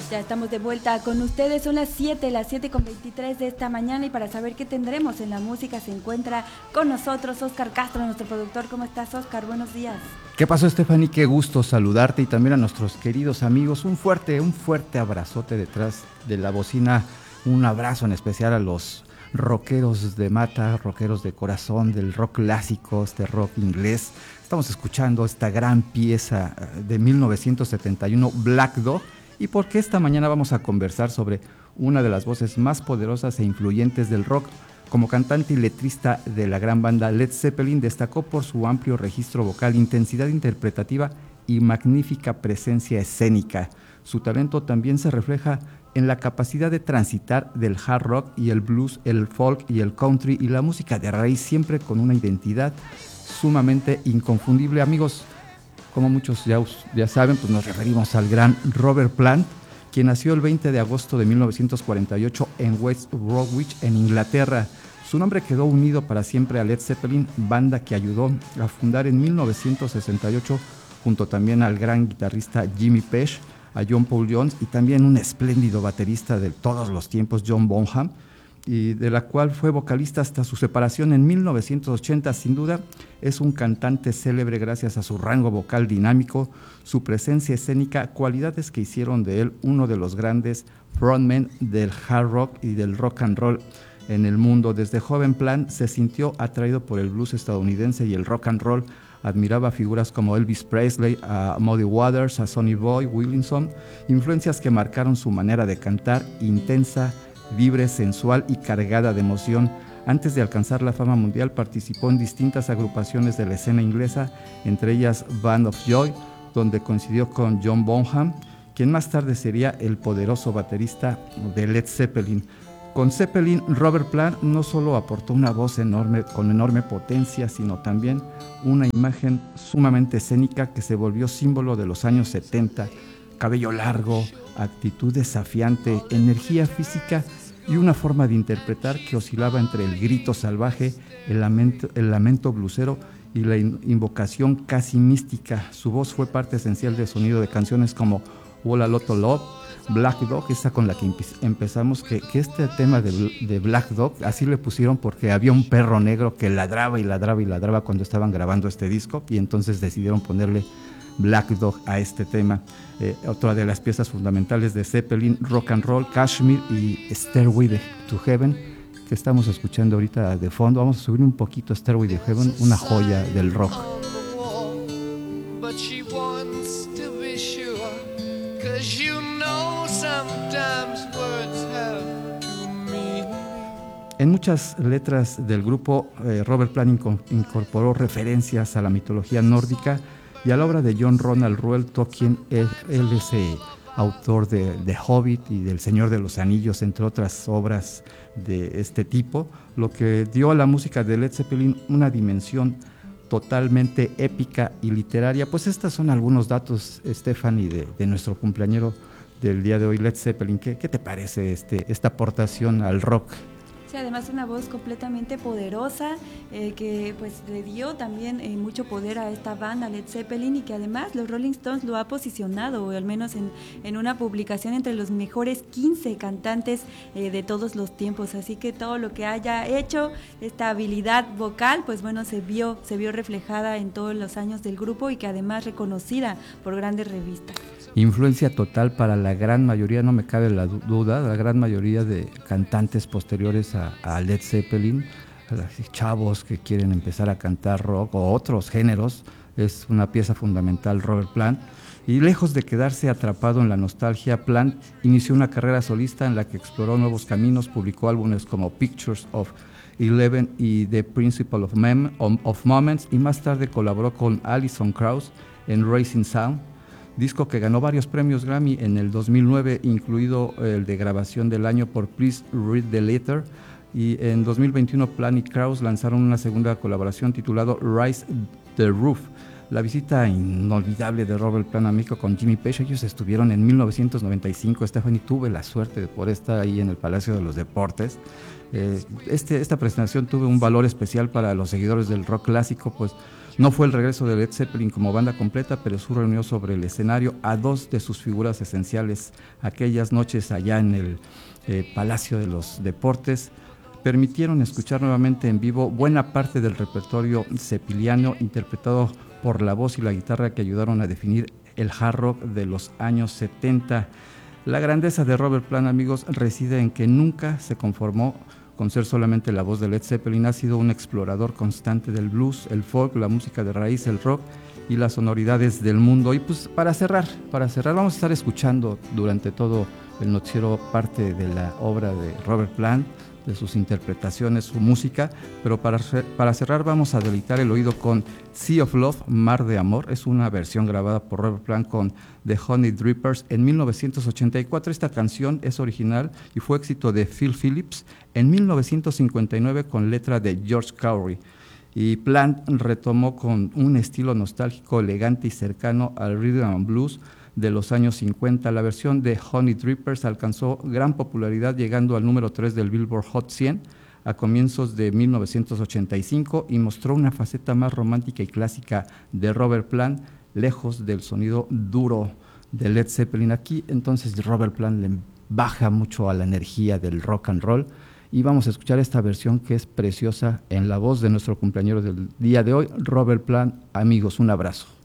Ya estamos de vuelta con ustedes, son las 7:23 de esta mañana, y para saber qué tendremos en la música se encuentra con nosotros Óscar Castro, nuestro productor. ¿Cómo estás, Óscar? Buenos días. ¿Qué pasó, Stephanie? Qué gusto saludarte, y también a nuestros queridos amigos. Un fuerte abrazote detrás de la bocina. Un abrazo en especial a los rockeros de mata, rockeros de corazón, del rock clásico, este rock inglés. Estamos escuchando esta gran pieza de 1971, Black Dog, y porque esta mañana vamos a conversar sobre una de las voces más poderosas e influyentes del rock. Como cantante y letrista de la gran banda Led Zeppelin, destacó por su amplio registro vocal, intensidad interpretativa y magnífica presencia escénica. Su talento también se refleja en la capacidad de transitar del hard rock y el blues, el folk y el country y la música de raíz, siempre con una identidad sumamente inconfundible. Amigos, como muchos ya saben, pues nos referimos al gran Robert Plant, quien nació el 20 de agosto de 1948 en West Bromwich, en Inglaterra. Su nombre quedó unido para siempre a Led Zeppelin, banda que ayudó a fundar en 1968, junto también al gran guitarrista Jimmy Page, a John Paul Jones y también un espléndido baterista de todos los tiempos, John Bonham, y de la cual fue vocalista hasta su separación en 1980. Sin duda, es un cantante célebre gracias a su rango vocal dinámico, su presencia escénica, cualidades que hicieron de él uno de los grandes frontmen del hard rock y del rock and roll en el mundo. Desde joven, Plant se sintió atraído por el blues estadounidense y el rock and roll. Admiraba figuras como Elvis Presley, a Muddy Waters, a Sonny Boy Williamson, influencias que marcaron su manera de cantar, intensa, libre, sensual y cargada de emoción. Antes de alcanzar la fama mundial, participó en distintas agrupaciones de la escena inglesa, entre ellas Band of Joy, donde coincidió con John Bonham, quien más tarde sería el poderoso baterista de Led Zeppelin. Con Zeppelin, Robert Plant no solo aportó una voz enorme, con enorme potencia, sino también una imagen sumamente escénica que se volvió símbolo de los años 70, cabello largo, actitud desafiante, energía física y una forma de interpretar que oscilaba entre el grito salvaje, el lamento blusero y la invocación casi mística. Su voz fue parte esencial del sonido de canciones como Wall a Lot of Love, Black Dog, esta con la que empezamos, que este tema de Black Dog, así le pusieron porque había un perro negro que ladraba y ladraba y ladraba cuando estaban grabando este disco, y entonces decidieron ponerle Black Dog a este tema. Otra de las piezas fundamentales de Zeppelin, Rock and Roll, Kashmir y Stairway to Heaven, que estamos escuchando ahorita de fondo. Vamos a subir un poquito Stairway to Heaven, una joya del rock. En muchas letras del grupo, Robert Plant incorporó referencias a la mitología nórdica y a la obra de John Ronald Reuel Tolkien. Él es autor de The Hobbit y del Señor de los Anillos, entre otras obras de este tipo, lo que dio a la música de Led Zeppelin una dimensión totalmente épica y literaria. Pues estos son algunos datos, Stephanie, de nuestro cumpleañero del día de hoy, Led Zeppelin. ¿Qué te parece esta aportación al rock? Sí, además una voz completamente poderosa, que pues le dio también mucho poder a esta banda Led Zeppelin, y que además los Rolling Stones lo ha posicionado, o al menos en una publicación, entre los mejores 15 cantantes de todos los tiempos. Así que todo lo que haya hecho, esta habilidad vocal, pues bueno, se vio reflejada en todos los años del grupo, y que además reconocida por grandes revistas. Influencia total para la gran mayoría, no me cabe la duda, la gran mayoría de cantantes posteriores a Led Zeppelin, chavos que quieren empezar a cantar rock o otros géneros. Es una pieza fundamental Robert Plant, y lejos de quedarse atrapado en la nostalgia, Plant inició una carrera solista en la que exploró nuevos caminos, publicó álbumes como Pictures of 11 y The Principle of Moments, y más tarde colaboró con Alison Krauss en Rising Sound, disco que ganó varios premios Grammy en el 2009, incluido el de grabación del año por Please Read the Letter. Y en 2021 Plant y Krauss lanzaron una segunda colaboración titulado Rise the Roof. La visita inolvidable de Robert Plant a México con Jimmy Page. Ellos estuvieron en 1995, Stephanie, tuve la suerte de poder estar ahí en el Palacio de los Deportes. Esta presentación tuvo un valor especial para los seguidores del rock clásico, pues No fue el regreso de Led Zeppelin como banda completa, pero sí reunió sobre el escenario a dos de sus figuras esenciales. Aquellas noches allá en el Palacio de los Deportes permitieron escuchar nuevamente en vivo buena parte del repertorio zeppeliano, interpretado por la voz y la guitarra que ayudaron a definir el hard rock de los años 70. La grandeza de Robert Plant, amigos, reside en que nunca se conformó con ser solamente la voz de Led Zeppelin. Ha sido un explorador constante del blues, el folk, la música de raíz, el rock y las sonoridades del mundo. Y pues para cerrar, vamos a estar escuchando durante todo el noticiero parte de la obra de Robert Plant, de sus interpretaciones, su música, pero para cerrar vamos a deleitar el oído con Sea of Love, Mar de Amor. Es una versión grabada por Robert Plant con The Honey Drippers en 1984. Esta canción es original y fue éxito de Phil Phillips en 1959 con letra de George Cowdery. Y Plant retomó con un estilo nostálgico, elegante y cercano al rhythm and blues de los años 50. La versión de Honey Drippers alcanzó gran popularidad, llegando al número 3 del Billboard Hot 100 a comienzos de 1985 y mostró una faceta más romántica y clásica de Robert Plant, lejos del sonido duro de Led Zeppelin. Aquí entonces Robert Plant le baja mucho a la energía del rock and roll y vamos a escuchar esta versión que es preciosa en la voz de nuestro cumpleañero del día de hoy, Robert Plant. Amigos, un abrazo.